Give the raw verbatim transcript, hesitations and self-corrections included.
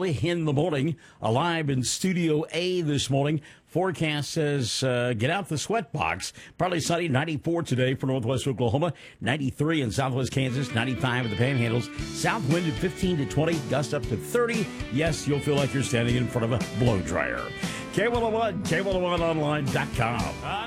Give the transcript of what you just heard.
early in the morning. Alive in Studio A this morning. Forecast says uh, get out the sweat box. Partly sunny, ninety-four today for northwest Oklahoma, ninety-three in southwest Kansas, ninety-five in the Panhandles. South wind at fifteen to twenty, gust up to thirty. Yes, you'll feel like you're standing in front of a blow dryer. K one oh one, K one oh one online dot com.